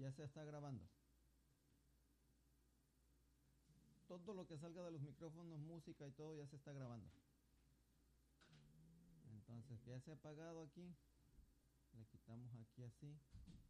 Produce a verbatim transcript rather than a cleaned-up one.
Ya se está grabando. Todo lo que salga de los micrófonos, música y todo ya se está grabando. Entonces ya se ha apagado aquí. Le quitamos aquí así.